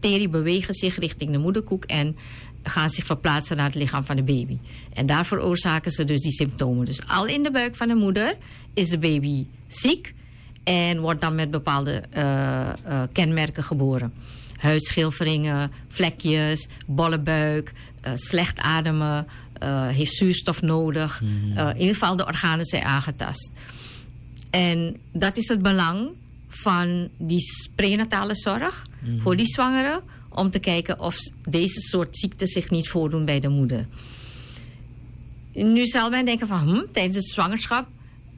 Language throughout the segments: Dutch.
bacteriën bewegen zich richting de moederkoek en gaan zich verplaatsen naar het lichaam van de baby. En daar veroorzaken ze dus die symptomen. Dus al in de buik van de moeder is de baby ziek en wordt dan met bepaalde kenmerken geboren. Huidschilferingen, vlekjes, bolle buik, slecht ademen, heeft zuurstof nodig. In ieder geval de organen zijn aangetast. En dat is het belang van die prenatale zorg voor die zwangeren, om te kijken of deze soort ziekten zich niet voordoen bij de moeder. Nu zal men denken van, tijdens de zwangerschap,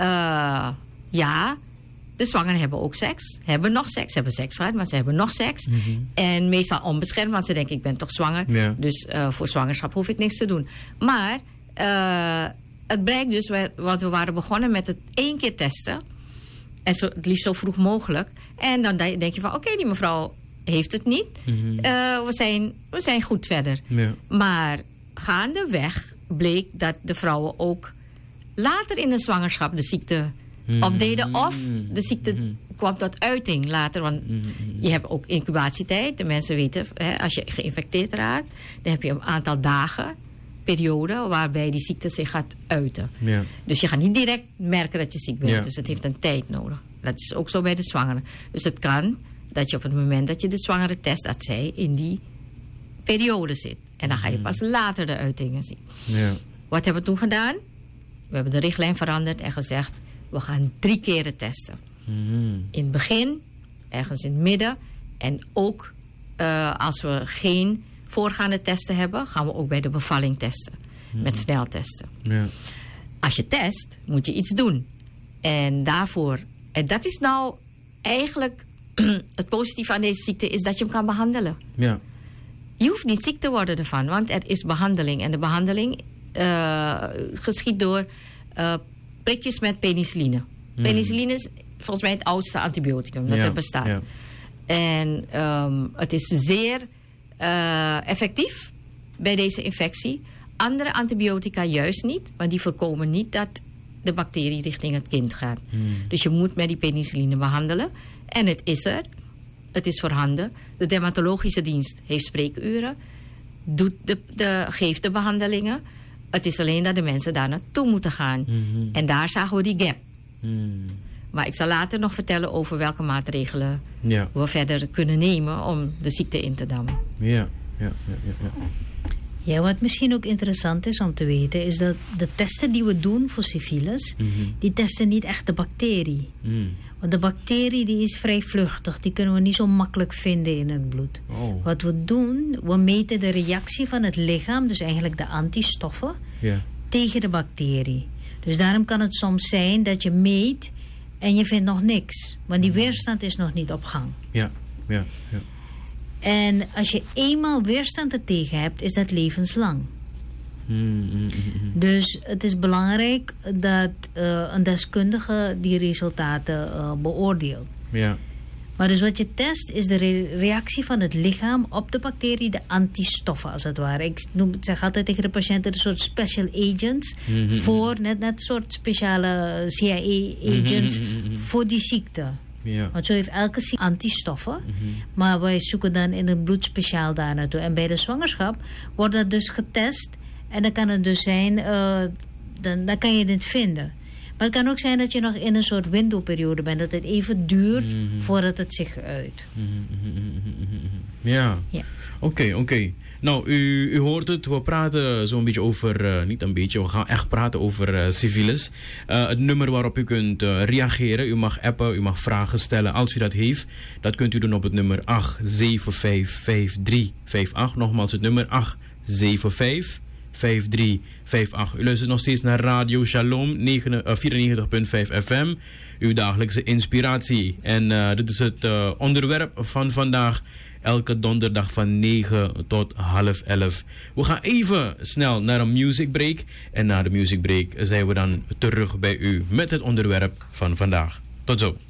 ja, de zwangeren hebben ook seks, hebben seks gehad, maar ze hebben nog seks. En meestal onbeschermd, want ze denken, ik ben toch zwanger, dus voor zwangerschap hoef ik niks te doen. Maar het blijkt dus, want we waren begonnen met het 1 keer testen, en het liefst zo vroeg mogelijk. En dan denk je van, oké, die mevrouw heeft het niet. We zijn goed verder. Ja. Maar gaandeweg bleek dat de vrouwen ook later in de zwangerschap de ziekte opdeden. Of de ziekte kwam tot uiting later. Want je hebt ook incubatietijd. De mensen weten, als je geïnfecteerd raakt, dan heb je een aantal dagen, periode, waarbij die ziekte zich gaat uiten. Ja. Dus je gaat niet direct merken dat je ziek bent. Ja. Dus het heeft een tijd nodig. Dat is ook zo bij de zwangeren. Dus het kan dat je op het moment dat je de zwangere test, dat zij in die periode zit. En dan ga je pas later de uitingen zien. Ja. Wat hebben we toen gedaan? We hebben de richtlijn veranderd en gezegd, we gaan 3 keren testen. In het begin, ergens in het midden. En ook als we geen voorgaande testen hebben, gaan we ook bij de bevalling testen. Met sneltesten. Ja. Als je test, moet je iets doen. En daarvoor, en dat is nou eigenlijk het positieve aan deze ziekte, is dat je hem kan behandelen. Ja. Je hoeft niet ziek te worden ervan, want er is behandeling. En de behandeling geschiedt door prikjes met penicilline. Penicilline is volgens mij het oudste antibioticum dat er bestaat. Ja. En het is zeer effectief bij deze infectie. Andere antibiotica juist niet, want die voorkomen niet dat de bacterie richting het kind gaat. Dus je moet met die penicilline behandelen. En het is er. Het is voorhanden. De dermatologische dienst heeft spreekuren. Geeft de behandelingen. Het is alleen dat de mensen daar naartoe moeten gaan. En daar zagen we die gap. Maar ik zal later nog vertellen over welke maatregelen we verder kunnen nemen om de ziekte in te dammen. Ja, wat misschien ook interessant is om te weten, is dat de testen die we doen voor syfilis, die testen niet echt de bacterie. Want de bacterie die is vrij vluchtig, die kunnen we niet zo makkelijk vinden in het bloed. Oh. Wat we doen, we meten de reactie van het lichaam, dus eigenlijk de antistoffen, tegen de bacterie. Dus daarom kan het soms zijn dat je meet en je vindt nog niks. Want die weerstand is nog niet op gang. Ja. En als je eenmaal weerstand ertegen hebt, is dat levenslang. Dus het is belangrijk dat een deskundige die resultaten beoordeelt. Ja. Maar dus wat je test is de reactie van het lichaam op de bacterie, de antistoffen als het ware. Ik zeg altijd tegen de patiënten een soort special agents voor, net een soort speciale CIA-agents voor die ziekte. Ja. Want zo heeft elke ziekte antistoffen. Maar wij zoeken dan in het bloed speciaal daar naartoe. En bij de zwangerschap wordt dat dus getest. En dan kan het dus zijn, dan kan je het vinden. Maar het kan ook zijn dat je nog in een soort windowperiode bent. Dat het even duurt voordat het zich uit. Ja. Oké. Nou, u hoort het. We praten zo'n beetje over, niet een beetje, we gaan echt praten over syfilis. Het nummer waarop u kunt reageren. U mag appen, u mag vragen stellen. Als u dat heeft, dat kunt u doen op het nummer 8755358. Nogmaals het nummer 8755358. U luistert nog steeds naar Radio Shalom 94.5 FM. Uw dagelijkse inspiratie. En dit is het onderwerp van vandaag. Elke donderdag van 9 tot half 11. We gaan even snel naar een music break. En na de music break zijn we dan terug bij u met het onderwerp van vandaag. Tot zo.